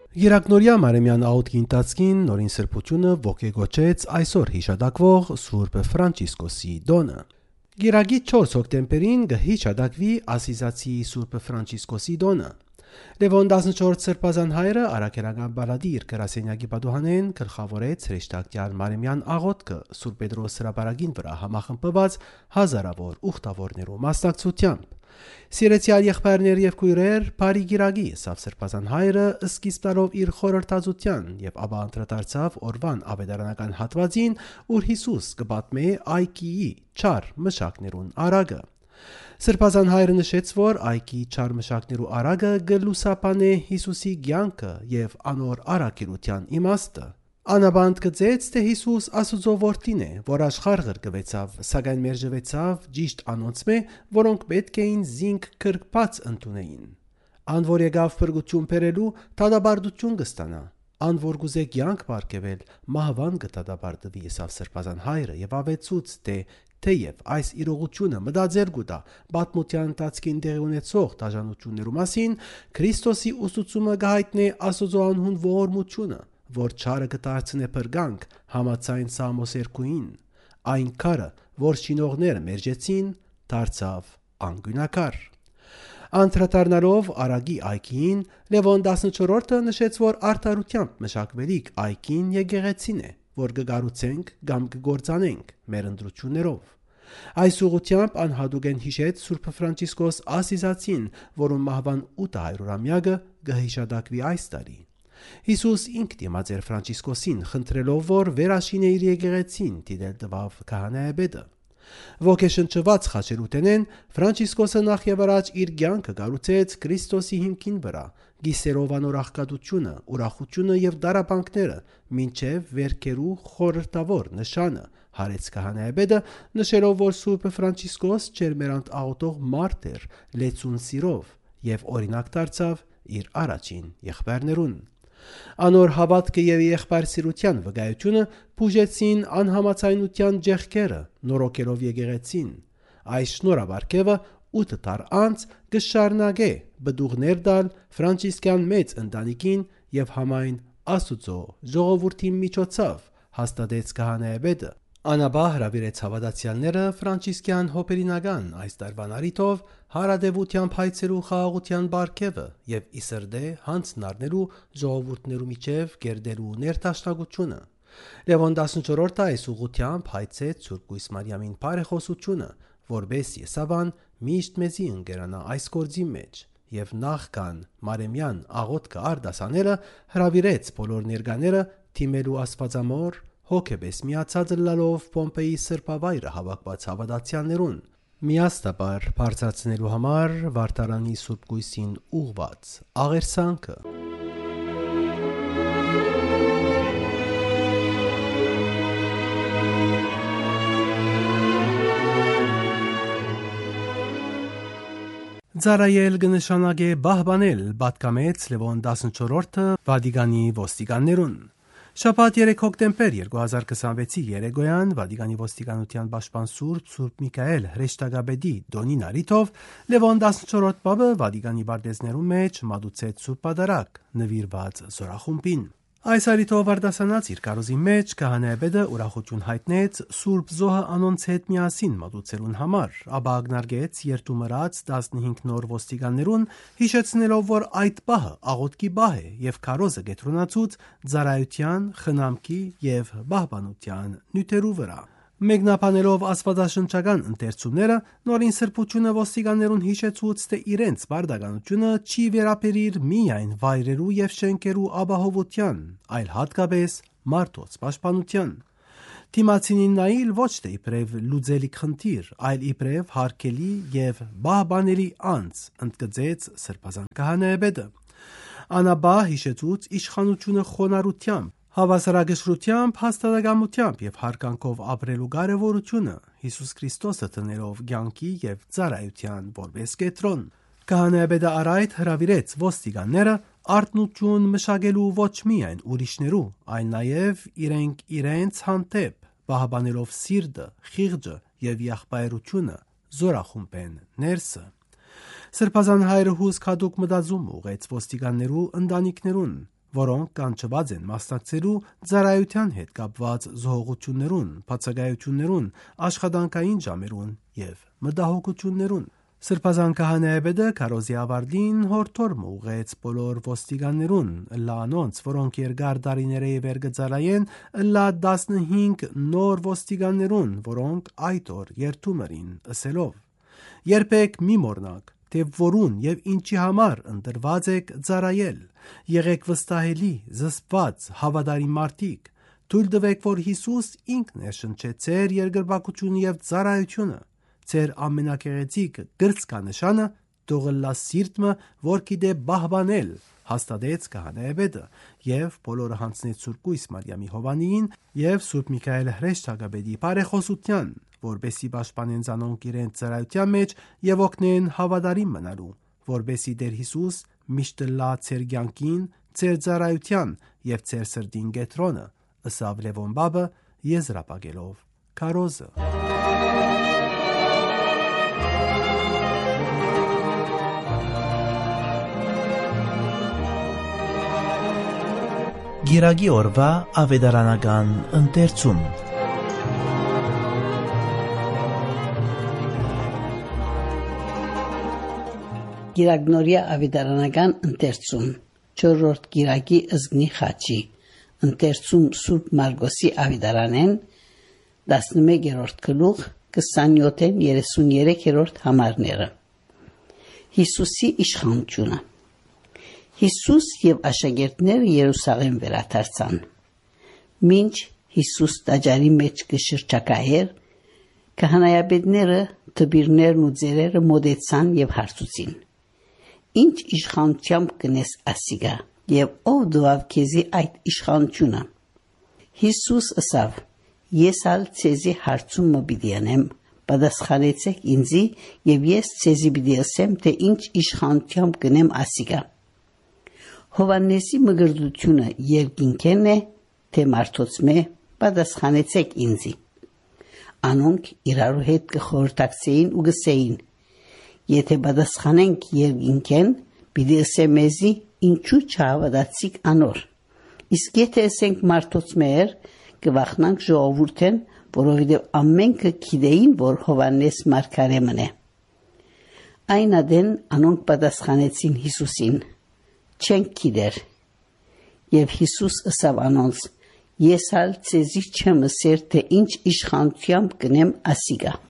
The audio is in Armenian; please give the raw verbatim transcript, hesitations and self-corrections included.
Երակնորյա Մարեմյան աղոթքի ընթացքին նորին սրբությունը ոգեգոճեց այսօր հիշադակվող Սուրբ Ֆրանցիսկոսի դոնը։ Գիրագի չորս հոկտեմբերին կհիշադակվի ասիզացի Սուրբ Ֆրանցիսկոսի դոնը։ Լևոն տասնչորրորդ սրբազան հայրը արաքելական բալադի իր գրասենյակի պատուհանեն գլխավորեց հրեշտակյալ Մարեմյան աղոթքը Սուրբ Պետրոս հրապարակին վրա համախմբված հազարավոր ուխտավորներու մասնակցությամբ։ Սիրեցյալ եղբայրներ եւ քույրեր, բարի գիրագի սավ սրբազան հայրը սկիզբ տալով իր խորհրդածության եւ ապա անդրադարձավ օրվան ավետարանական հատվածին, ուր Հիսուս կպատմե այգիի չար մշակներուն արագը։ Սրբազան հայրը նշեց, որ այգի չար մշակներու արագը գլուսապանե Հիսուսի կյանքը եւ անոր արագիրության իմաստը։ Անաբանդ գծեց, թե Հիսուս Աստուծո որդին է, որ աշխարհ գրկվեցավ, սակայն մերժվեցավ ճիշտ անոնցմե, որոնք պետք էին զինք կրկված ընդունեին։ Ան որ եկավ փրկություն բերելու, դատաբարդություն կստանա։ Ան որ գուզե կյանք բարգեւել, մահվան կդատաբարդվի, եսավ սրբազան հայրը եւ ավեցուց, թե թեև այս իրողությունը մտածել գուտա պատմության ընթացքին տեղի ունեցող դաժանություններու մասին, Քրիստոսի ուսուցումը կհայտնե Աստուծո անհուն ողորմությունը, որ չարը կդարձնե փրկանք համաձայն Սամոս երկուին, այն քարը, որ շինողները մերժեցին, դարձավ անգյունակար։ Անդրադառնալով արագի այգին, Լևոն տասնչորրորդը նշեց, որ արդարությամբ մշակվելիք այգին եկեղեցին է, որ կգառուցենք կամ կգործանենք մեր ընտրություններով։ Այս ուղղությամբ անհատուկեն հիշեց Սուրբ Ֆրանցիսկոս Ասիզացին, որում մահվան ութ հարյուրամյակը կհիշադակվի այս տարի։ Հիսուս ինքն դիմաց էր Ֆրանցիսկոսին, խնդրելով, որ վերաշինե իր եկեղեցին, դիտել տվավ քահանայապետը։ Ոգեշնչված խաչելուտենեն Ֆրանցիսկոսը նախ եւ առաջ իր կյանքը կառուցեց Քրիստոսի հիմքին վրա, գիսերով անոր աղքատությունը, ուրախությունը եւ դարաբանքները, մինչեւ վերքերու խորհրդավոր նշանը, հարեց քահանայապետը, նշելով, որ Սուրբ Ֆրանցիսկոս ջերմերանտ աղոթող մարդ էր, լեցուն սիրով եւ օրինակ դարձավ իր առաջին եղբայրներուն։ Անոր հավատքը եւ եղբայրսիրության վկայությունը բուժեցին անհամաձայնության ջեղքերը, նորոգելով եկեղեցին։ Այս շնորհաբարգեւը ութ տար անց կշարունակե բդուղներ տալ ֆրանցիսկյան մեծ ընտանիքին եւ համայն Աստուծո ժողովրդի միջոցով, հաստատեց քահանայապետը։ Անաբա հրավիրեց հավատացյալները ֆրանցիսկյան հոպերինական այս տարվան առիթով հարադեվությամբ հայցելու խաղաղության բարգեւը եւ իսրդե հանցնարնելու ժողովուրդներու միջև գերդելու ներդաշնակությունը։ Լևոն տասնչորրորդը այս ուղղությամբ հայցեց Սուրբ Գույս Մարիամին բարեխոսությունը, որբես Եսավան միշտ մեզի ընկերանա այս գործի մեջ, եւ նախքան Մարեմյան աղոթքը արդասաները հրավիրեց բոլոր ներկաները թիմելու Աստվածամոր հոգեբես միացած լալով Պոմպեի սրբավայրը հավաքված հավատացյալներուն միաստաբար բարձրացնելու համար Վարդարանի Սուրբ Գույսին ուղված աղերսանքը։ Ձարայել կնշանակե բահբանել, պատկամեց Լևոն տասնչորրորդը Վատիկանի ոստիկաններուն։ Շաբաթ երեք հոկտեմբեր երկու հազար քսանվեցի երեկոյան Վատիկանի ոստիկանության պաշտպան Սուրբ Սուրբ Միքայել հրեշտակաբեդի դոնին առիթով Լևոն տասնչորրորդ պապը Վատիկանի բարձերներու մեջ մատուցեց Սուրբ Պատարագ նվիրված զորախումբին։ Այս առիթով արդասանած իր կարոզի մեջ քահանայապետը ուրախություն հայտնեց Սուրբ Զոհը անոնց հետ միասին մատուցելուն համար, ապա ակնարկեց երդումրած տասնհինգ նոր ոստիկաններուն, հիշեցնելով, որ այդ պահը աղոթքի պահ է եւ քարոզը կետրոնացուց ծառայության, խնամքի եւ բահբանության նյութերու վրա։ Մեկնաբանելով աստվածաշնչական ընթերցումները, նորին սրբությունը ոստիկաններուն հիշեցուց, թե իրենց բարդականությունը չի վերաբերիր միայն վայրերու եւ շենքերու ապահովության, այլ հատկապես մարդոց պաշտպանության։ Դիմացինին նայել ոչ թե իբրև լուծելի խնդիր, այլ իբրև հարկելի եւ բահբանելի անձ, ընդգծեց սրբազան քահանայապետը։ Անաբա հիշեցուց իշխանությունը խոնարհությամբ, հավասարակշռությամբ, հաստատակամությամբ եւ հարգանքով ապրելու կարեւորությունը Հիսուս Քրիստոսը դներով կյանքի եւ ծառայության որպես կետրոն։ Քահանայապետը առայդ հրավիրեց ոստիկանները արթնություն մշակելու ոչ միայն ուրիշներու, այլ նաեւ իրենք իրենց հանդեպ բահբանելով սիրտը, խիղճը եւ եղբայրությունը զորախումբեն ներսը։ Սրբազան հայրը հուս քադուկ մտածում ուղեց ոստիկաններու ընտանիքներուն, որոնք կանչված են մասնակցելու ծառայության հետ կապված զոհողություններուն, բացակայություններուն, աշխատանքային ժամերուն եւ մտահոգություններուն։ Սրբազան քահանայապետը քարոզի ավարտին հորդորմ ուղեց բոլոր ոստիկաններուն, լանոնց, որոնք երկար տարիների վեր կծառայեն, լա տասնհինգ նոր ոստիկաններուն, որոնք այդ օր երթում էին, ըսելով. Երբեք մի մոռնաք, թե որուն եւ ինչի համար ընտրված եք ծառայել, եղեք վստահելի, զսպված, հավատարիմ մարդիկ, թույլ տվեք, որ Հիսուս ինքն է շնչեց ձեր երկրպագությունը եւ ծառայությունը, ձեր ամենակեղեցիկ գրծկանշանը թողլա սիրտը, որ գիտե բահբանել, հաստատեց քահանայապետը եւ բոլորը հանձնեց Սուրբ Կույս Մարիամի Հովանիին եւ Սուրբ Միքայել հրեշտակապետի բարեխոսության, որբեսի պաշտպանեն ցանոնք իրենց ծառայության մեջ եւ օգնեն հավատարիմ մնալու, որբեսի Տեր Հիսուս միշտ լա ձեր կյանքին, ձեր ծառայության եւ ձեր սրտին գետրոնը, ըսավ Լևոն Բաբը եզրապակելով քարոզը։ Գիրագի օրվա ավետարանական ընթերցում։ Գիրագնորիա ավետարանական ընթերցում չորրորդ գիրագի ըզգնի խաչի ընթերցում Սուրբ Մարգոսի ավետարանեն տասնմեկերորդ գլուխ քսանյոթ երեսուններեքերորդ համարները Հիսուսի իշխանությունը Հիսուս եւ աշակերտները Երուսաղեմ վերադարձան։ Մինչ Հիսուս տաճարի մեջ կշրջակայեր, քահանայապետները, տբիրներն ու ծերերը մոտեցան եւ հարցուցին. Ինչ իշխանությամբ կնես ասիգա եւ ով դուավ քեզի այդ իշխանությունը։ Հիսուս ասավ. Ես ալ ցեզի հարցումը պիտի անեմ, պատասխանեցեք ինձի եւ ես ցեզի պիտի ասեմ, թե ինչ իշխանությամբ կնեմ ասիգա։ Հովաննեսի մգրդությունը երկինքեն է, թե մարդոցմե, պատասխանեցեք ինձի։ Անոնք իրարու հետ կխորհրդակցեին ու գսեին. Եթե պատասխանենք երկինքեն, պիտի ասե մեզի ինչու չհավատացիք անոր։ Իսկ եթե ասենք մարդոցմեր, կվախնանք ժողովուրդեն, որովհետև ամենքը գիտեին, որ Հովաննես մարգարե մնե։ Այն ադեն անոնք պատասխանեցին Հիսուսին. Չենք գիտեր։ Եվ Հիսուս ըսավ անոնց. Ես ալ ցեզի չեմ ասեր, թե ինչ իշխանությամբ կնեմ ասիգա։